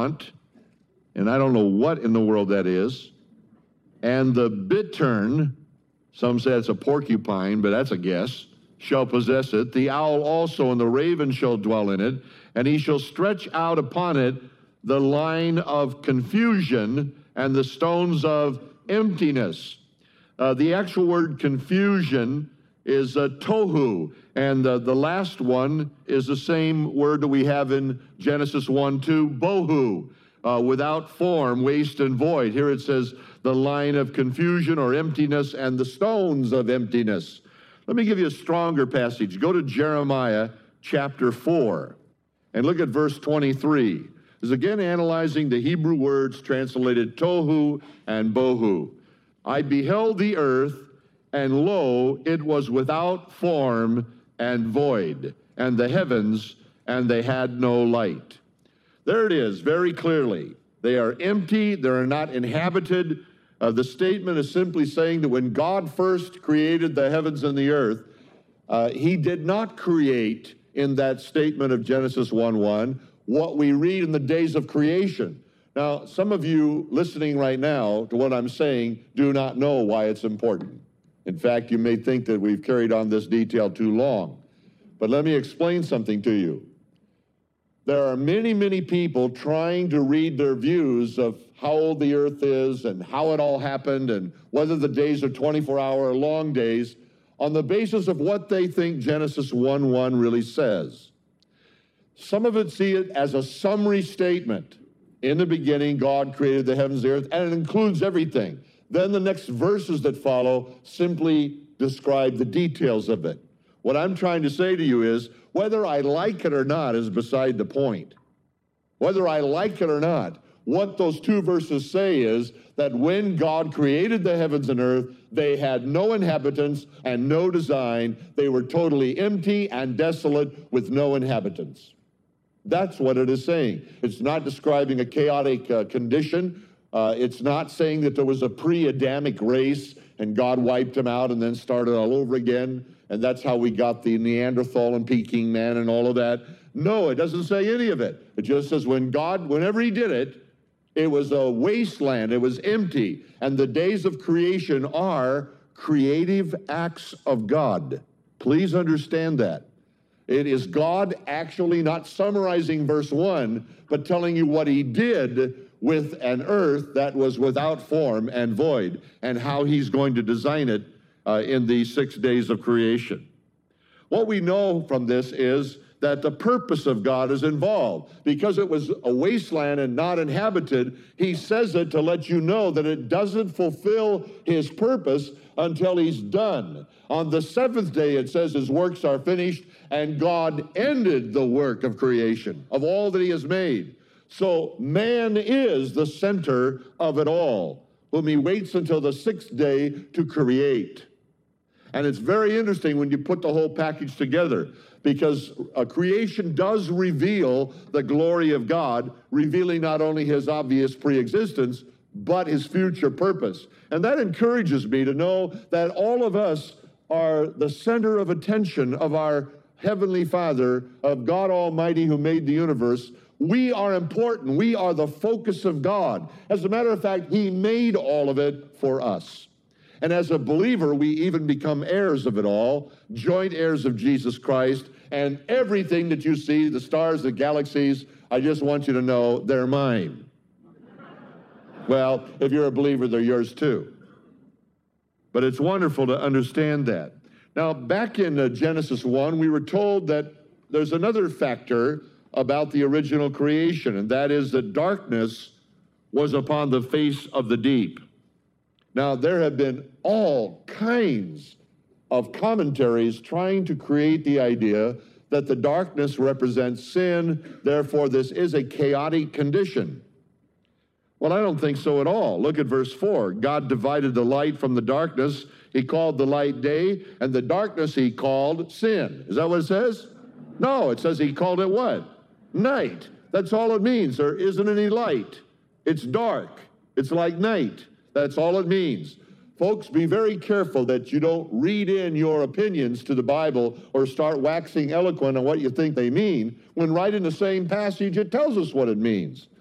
taunt, and I don't know what in the world that is, and the bittern, some say it's a porcupine, but that's a guess, shall possess it. The owl also and the raven shall dwell in it, and he shall stretch out upon it the line of confusion and the stones of emptiness. The actual word confusion is tohu, and the last one is the same word that we have in Genesis 1:2, bohu, without form, waste and void. Here it says the line of confusion or emptiness and the stones of emptiness. Let me give you a stronger passage. Go to Jeremiah chapter 4 and look at verse 23. This is again analyzing the Hebrew words translated tohu and bohu. I beheld the earth, and lo, it was without form and void, and the heavens, and they had no light. There it is, very clearly. They are empty, they are not inhabited. The statement is simply saying that when God first created the heavens and the earth, he did not create in that statement of Genesis 1:1 what we read in the days of creation. Now, some of you listening right now to what I'm saying do not know why it's important. In fact, you may think that we've carried on this detail too long. But let me explain something to you. There are many, many people trying to read their views of how old the earth is and how it all happened and whether the days are 24-hour or long days on the basis of what they think Genesis 1:1 really says. Some of it see it as a summary statement. In the beginning, God created the heavens and the earth, and it includes everything. Then the next verses that follow simply describe the details of it. What I'm trying to say to you is, whether I like it or not is beside the point. Whether I like it or not, what those two verses say is that when God created the heavens and earth, they had no inhabitants and no design. They were totally empty and desolate with no inhabitants. That's what it is saying. It's not describing a chaotic condition. It's not saying that there was a pre-Adamic race and God wiped them out and then started all over again, and that's how we got the Neanderthal and Peking man and all of that. No, it doesn't say any of it. It just says when God, whenever he did it, it was a wasteland, it was empty, and the days of creation are creative acts of God. Please understand that. It is God actually not summarizing verse 1, but telling you what he did with an earth that was without form and void, and how he's going to design it in the 6 days of creation. What we know from this is that the purpose of God is involved. Because it was a wasteland and not inhabited, he says it to let you know that it doesn't fulfill his purpose until he's done. On the seventh day, it says his works are finished, and God ended the work of creation, of all that he has made. So man is the center of it all, whom he waits until the sixth day to create. And it's very interesting when you put the whole package together, because creation does reveal the glory of God, revealing not only his obvious preexistence, but his future purpose. And that encourages me to know that all of us are the center of attention of our Heavenly Father, of God Almighty who made the universe. We are important. We are the focus of God. As a matter of fact, he made all of it for us. And as a believer, we even become heirs of it all, joint heirs of Jesus Christ, and everything that you see, the stars, the galaxies, I just want you to know they're mine. Well, if you're a believer, they're yours too. But it's wonderful to understand that. Now, back in Genesis 1, we were told that there's another factor about the original creation, and that is that darkness was upon the face of the deep. Now, there have been all kinds of commentaries trying to create the idea that the darkness represents sin, therefore this is a chaotic condition. Well, I don't think so at all. Look at verse 4. God divided the light from the darkness. He called the light day, and the darkness he called sin. Is that what it says? No, it says he called it what? Night. That's all it means. There isn't any light. It's dark. It's like night. That's all it means. Folks, be very careful that you don't read in your opinions to the Bible or start waxing eloquent on what you think they mean, when right in the same passage it tells us what it means.